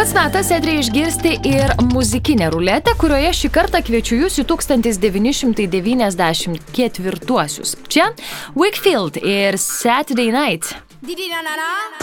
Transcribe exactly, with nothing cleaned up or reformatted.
pats metas eteryje išgirsti ir muzikinę ruletę, kurioje šį kartą kviečiu jūs į tūkstantis devyni šimtai devyniasdešimt ketvirtuosius. Čia Wakefield ir Saturday Night.